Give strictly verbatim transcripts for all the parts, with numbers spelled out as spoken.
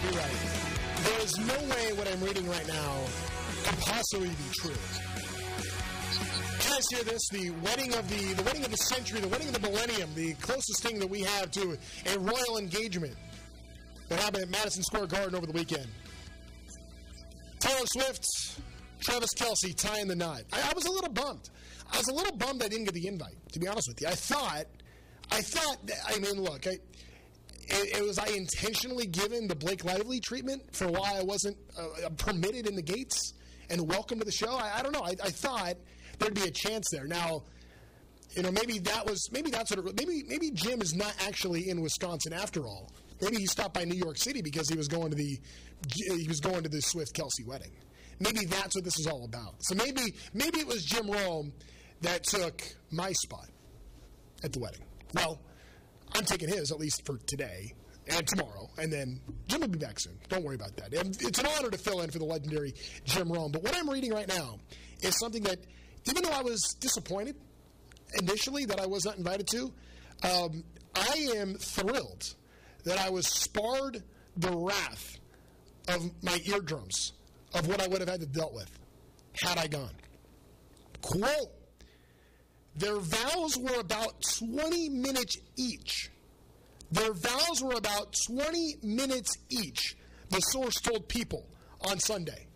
be right. There is no way what I'm reading right now could possibly be true. You guys hear this? The wedding of the the wedding of the century, the wedding of the millennium, the closest thing that we have to a royal engagement that happened at Madison Square Garden over the weekend. Taylor Swift, Travis Kelce tying the knot. I, I was a little bummed. I was a little bummed I didn't get the invite, to be honest with you. I thought, I thought, that, I mean, look, I, it, it was I intentionally given the Blake Lively treatment for why I wasn't uh, permitted in the gates and welcome to the show. I, I don't know. I, I thought there'd be a chance there. Now, you know, maybe that was, maybe that's what it, maybe, maybe Jim is not actually in Wisconsin after all. Maybe he stopped by New York City because he was going to the, he was going to the Swift-Kelce wedding. Maybe that's what this is all about. So maybe, maybe it was Jim Rome that took my spot at the wedding. Well, I'm taking his, at least for today and tomorrow, and then Jim will be back soon. Don't worry about that. It's an honor to fill in for the legendary Jim Rome. But what I'm reading right now is something that, even though I was disappointed initially that I was not invited to, um, I am thrilled that I was spared the wrath of my eardrums of what I would have had to deal with had I gone. Quote, their vows were about twenty minutes each. Their vows were about twenty minutes each, the source told People on Sunday.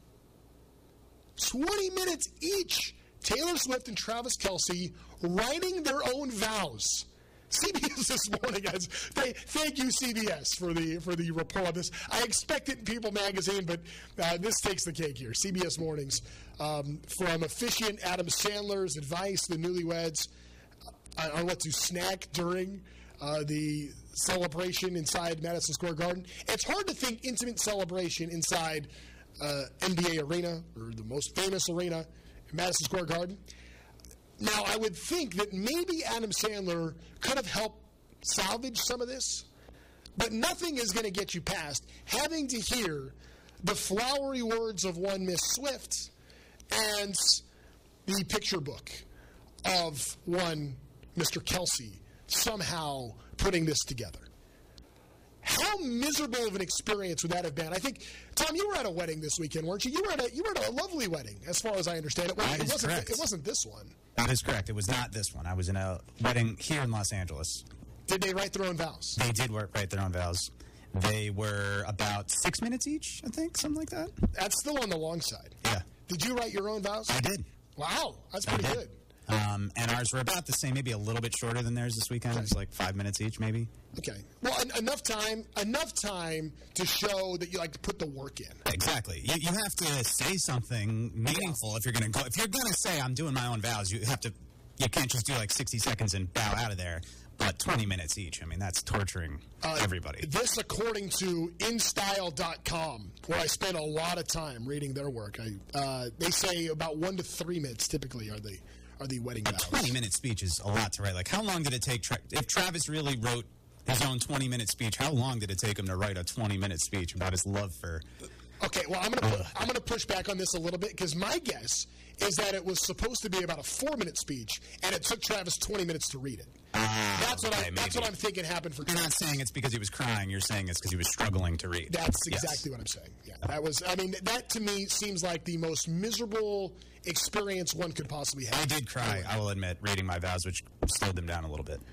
twenty minutes each. Taylor Swift and Travis Kelce writing their own vows. C B S this morning, guys. Thank, thank you, C B S, for the for the report on this. I expected People magazine, but uh, this takes the cake here. C B S Mornings, um, from officiant Adam Sandler's advice, the newlyweds, uh, on what to snack during uh, the celebration inside Madison Square Garden. It's hard to think intimate celebration inside uh, N B A arena, or the most famous arena in Madison Square Garden. Now, I would think that maybe Adam Sandler could have helped salvage some of this, but nothing is going to get you past having to hear the flowery words of one Miss Swift and the picture book of one Mister Kelce somehow putting this together. How miserable of an experience would that have been? I think, Tom, you were at a wedding this weekend, weren't you? You were at a you were at a lovely wedding, as far as I understand it. Well, that it is wasn't correct. It wasn't this one. That is correct. It was not this one. I was in a wedding here in Los Angeles. Did they write their own vows? They did work, write their own vows. They were about six minutes each, I think, something like that. That's still on the long side. Yeah. Did you write your own vows? I did. Wow, that's pretty I did. good. Um, and ours were about the same, maybe a little bit shorter than theirs this weekend. Okay. It was like five minutes each, maybe. Okay. Well, en- enough time, enough time to show that you like to put the work in. Exactly. You, you have to say something meaningful if you're going to go. If you're going to say I'm doing my own vows, you have to. You can't just do like sixty seconds and bow out of there. But twenty minutes each. I mean, that's torturing Uh, everybody. This, according to in style dot com, where I spend a lot of time reading their work. I, uh, they say about one to three minutes typically are the are the wedding A vows. twenty-minute speech is a lot to write. Like, how long did it take? Tra- if Travis really wrote his own twenty-minute speech, how long did it take him to write a twenty-minute speech about his love for? Okay, well, I'm gonna I'm gonna push back on this a little bit because my guess is that it was supposed to be about a four-minute speech, and it took Travis twenty minutes to read it. Uh, That's what okay, I. That's maybe. what I'm thinking happened for You're Travis. not saying it's because he was crying. You're saying it's because he was struggling to read. That's Yes. exactly what I'm saying. Yeah, that was. I mean, that to me seems like the most miserable experience one could possibly have. I did cry, I will admit, reading my vows, which slowed them down a little bit.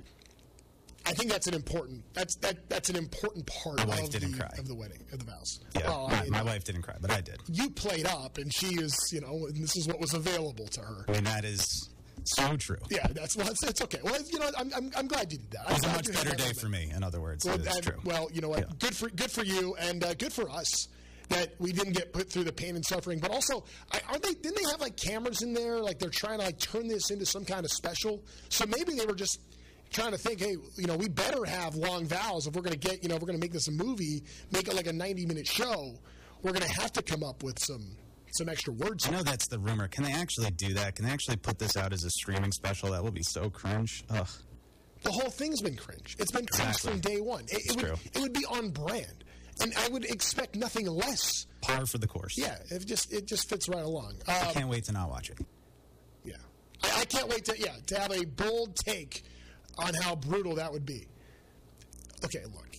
I think that's an important. That's that. That's an important part My wife of didn't the cry. of the wedding of the vows. Yeah, Well, my, I mean, my wife didn't cry, but I did. you played up, and she is, you know, and this is what was available to her. I mean, that is so true. Yeah, that's well, it's, it's okay. Well, you know, I'm, I'm I'm glad you did that. It was I'm a glad much you had better that day moment. for me, in other words. Well, It is and- true. well, you know what? Yeah. Good for good for you, and uh, good for us that we didn't get put through the pain and suffering. But also, I, aren't they? Didn't they have like cameras in there? Like they're trying to like turn this into some kind of special. So maybe they were just trying to think, hey, you know, we better have long vows if we're going to get, you know, if we're going to make this a movie, make it like a ninety minute show. We're going to have to come up with some some extra words. I know that's the rumor. Can they actually do that? Can they actually put this out as a streaming special? That would be so cringe. Ugh. The whole thing's been cringe. It's been cringe Exactly. from day one. It, it It's would true. it would be on brand, and I would expect nothing less. Par for the course. Yeah, it just it just fits right along. I Um, can't wait to not watch it. yeah, I, I can't wait to yeah to have a bold take on how brutal that would be. Okay, look,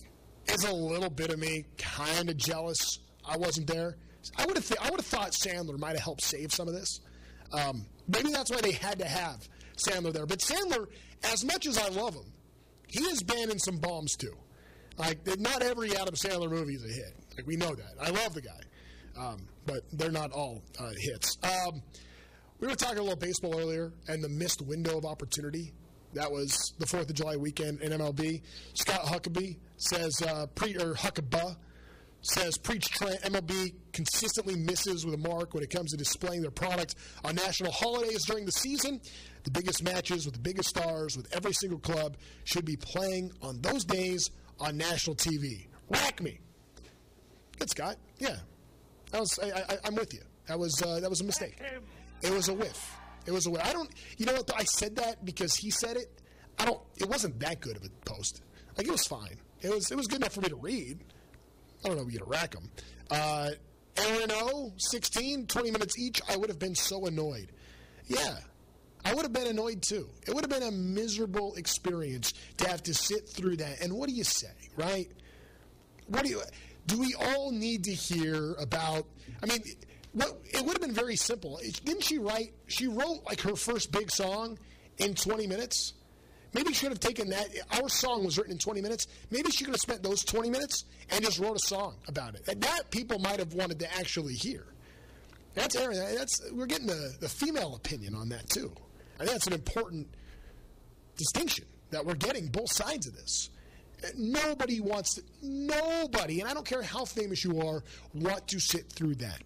is a little bit of me kind of jealous I wasn't there. I would have th- I would have thought Sandler might have helped save some of this. Um, maybe that's why they had to have Sandler there. But Sandler, as much as I love him, he has been in some bombs too. Like, not every Adam Sandler movie is a hit. Like, we know that. I love the guy. Um, but they're not all uh, hits. Um, we were talking a little baseball earlier and the missed window of opportunity. That was the fourth of July weekend in M L B. Scott Huckabee says, uh, pre, or Huckabee says, preach Trent. M L B consistently misses with a mark when it comes to displaying their product on national holidays during the season. The biggest matches with the biggest stars with every single club should be playing on those days on national T V. Rack me. Good, Scott. Yeah. That was, I, I, I'm with you. That was uh, that was a mistake. It was a whiff. It was a whiff. I don't, you know what, I said that because he said it. I don't, it wasn't that good of a post. Like, it was fine. It was, it was good enough for me to read. I don't know if you to rack them. Uh, Aaron O, sixteen, twenty minutes each, I would have been so annoyed. Yeah. I would have been annoyed too. It would have been a miserable experience to have to sit through that. And what do you say, right? What do you, do we all need to hear about, I mean, what, it would have been very simple. Didn't she write, she wrote like her first big song in twenty minutes? Maybe she should have taken that. Our song was written in twenty minutes. Maybe she could have spent those twenty minutes and just wrote a song about it. And that people might have wanted to actually hear. That's Aaron. That's, we're getting the, the female opinion on that too. I think that's an important distinction that we're getting both sides of this. Nobody wants to, nobody, and I don't care how famous you are, want to sit through that.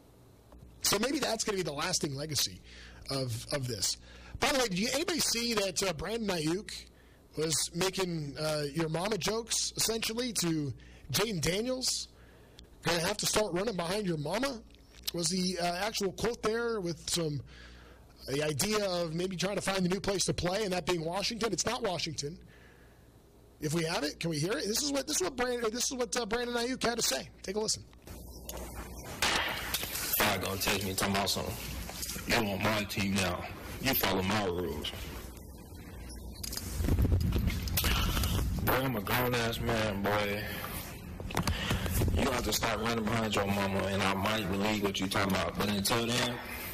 So maybe that's going to be the lasting legacy of, of this. By the way, did you, anybody see that uh, Brandon Ayuk was making uh, your mama jokes, essentially, to Jaden Daniels? Going to have to start running behind your mama? Was the uh, actual quote there with some, the idea of maybe trying to find a new place to play, and that being Washington? It's not Washington. If we have it, can we hear it? This is what this is what Brandon this is what uh, Brandon Ayuk had to say. Take a listen. God gonna text me talking about something. You on my team now. You follow my rules. Boy, I'm a grown-ass man, boy. You have to start running behind your mama, and I might believe what you talking about. But until then,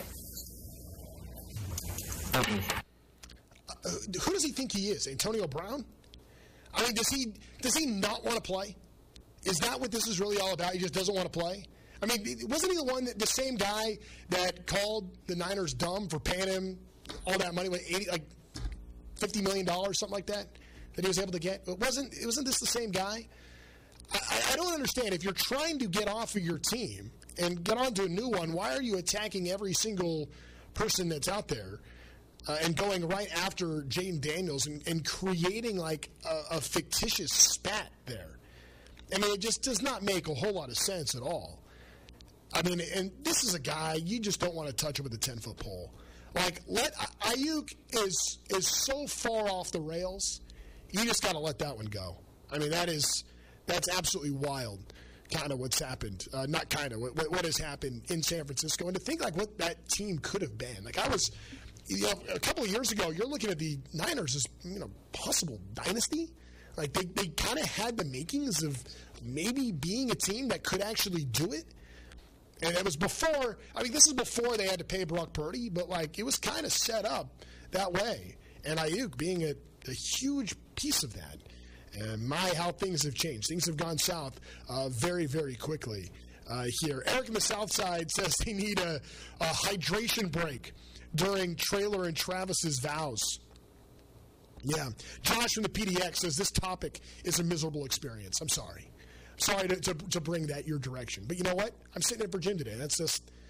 mm-mm. Uh, who does he think he is? Antonio Brown? I mean, does he does he not want to play? Is that what this is really all about? He just doesn't want to play? I mean, wasn't he the one, that, the same guy that called the Niners dumb for paying him all that money, like eighty, like fifty million dollars, something like that, that he was able to get? It wasn't, it wasn't this the same guy? I, I don't understand. If you're trying to get off of your team and get onto a new one, why are you attacking every single person that's out there uh, and going right after Jaden Daniels and, and creating like a, a fictitious spat there? I mean, it just does not make a whole lot of sense at all. I mean, and this is a guy, you just don't want to touch him with a ten-foot pole. Like, let Ayuk is is so far off the rails, you just got to let that one go. I mean, that is, that's absolutely wild, kind of what's happened. Uh, not kind of, what, what has happened in San Francisco. And to think, like, what that team could have been. Like, I was, you know, a couple of years ago, you're looking at the Niners as, you know, possible dynasty. Like, they, they kind of had the makings of maybe being a team that could actually do it. And it was before, I mean, this is before they had to pay Brock Purdy, but, like, it was kind of set up that way. And Ayuk being a, a huge piece of that. And my, how things have changed. Things have gone south uh, very, very quickly uh, here. Eric in the South Side says they need a, a hydration break during Traylor and Travis's vows. Yeah. Josh from the P D X says this topic is a miserable experience. I'm sorry. Sorry to, to, to bring that your direction. But you know what? I'm sitting in for Jim today. That's just